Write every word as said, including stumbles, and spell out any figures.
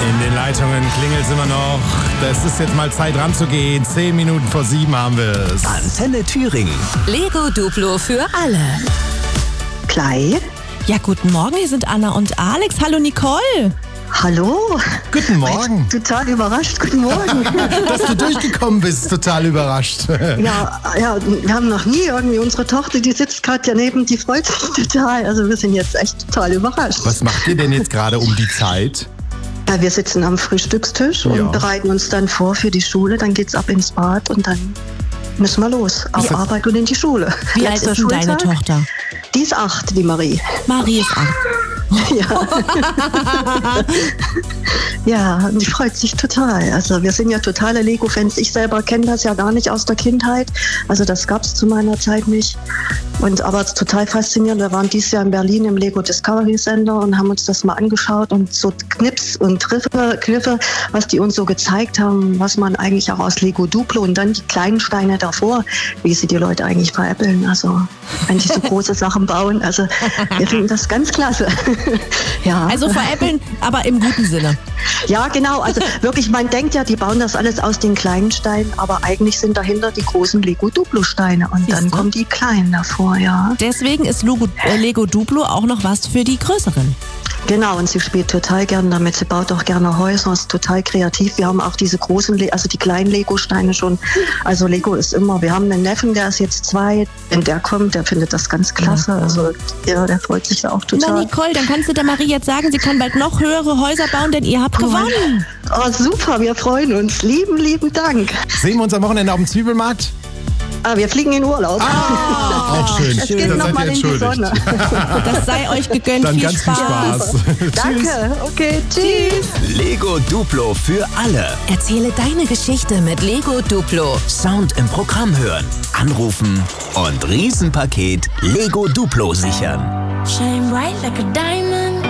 In den Leitungen klingelt es immer noch. Das ist jetzt mal Zeit ranzugehen. Zehn Minuten vor sieben haben wir es. Antenne Thüringen. Lego Duplo für alle. Klei. Ja, guten Morgen, hier sind Anna und Alex. Hallo Nicole. Hallo. Guten Morgen. Total überrascht. Guten Morgen. Dass du durchgekommen bist, total überrascht. Ja, ja, wir haben noch nie irgendwie, unsere Tochter, die sitzt gerade daneben, die freut sich total. Also wir sind jetzt echt total überrascht. Was macht ihr denn jetzt gerade um die Zeit? Ja, wir sitzen am Frühstückstisch und Ja. bereiten uns dann vor für die Schule. Dann geht's ab ins Bad und dann müssen wir los. Auf Wie- Arbeit und in die Schule. Wie alt Letzter ist denn deine Schultag. Tochter? Die ist acht, die Marie. Marie ist acht. Ja. Ja, und die freut sich total. Also wir sind ja totale Lego-Fans. Ich selber kenne das ja gar nicht aus der Kindheit. Also das gab es zu meiner Zeit nicht. Und aber es ist total faszinierend. Wir waren dieses Jahr in Berlin im Lego Discovery Center und haben uns das mal angeschaut und so Knips und Triffe, Kniffe, was die uns so gezeigt haben, was man eigentlich auch aus Lego Duplo und dann die kleinen Steine davor, wie sie die Leute eigentlich veräppeln. Also wenn die so große Sachen bauen. Also wir finden das ganz klasse. Ja. Also veräppeln, aber im guten Sinne. Ja, genau. Also wirklich, man denkt ja, die bauen das alles aus den kleinen Steinen, aber eigentlich sind dahinter die großen Lego-Duplo-Steine und dann Siehst du? kommen die kleinen davor, ja. Deswegen ist Logo, äh, Lego Duplo auch noch was für die Größeren. Genau, und sie spielt total gern damit. Sie baut auch gerne Häuser, ist total kreativ. Wir haben auch diese großen, Le- also die kleinen Lego-Steine schon. Also Lego ist immer, wir haben einen Neffen, der ist jetzt zwei. Wenn der kommt, der findet das ganz klasse. Also ja, der freut sich da auch Na total. Nicole, dann kannst du der Marie jetzt sagen, sie kann bald noch höhere Häuser bauen, denn ihr habt gewonnen. Oh, super, wir freuen uns. Lieben, lieben Dank. Sehen wir uns am Wochenende auf dem Zwiebelmarkt? Ah, wir fliegen in Urlaub. Ah, auch schön. Es geht Dann seid nochmal ihr in die entschuldigt. Sonne. Das sei euch gegönnt. Dann viel ganz viel Spaß. Tschüss. Danke, okay, tschüss. Lego Duplo für alle. Erzähle deine Geschichte mit Lego Duplo. Sound im Programm hören, anrufen und Riesenpaket Lego Duplo sichern. Shine bright like a diamond.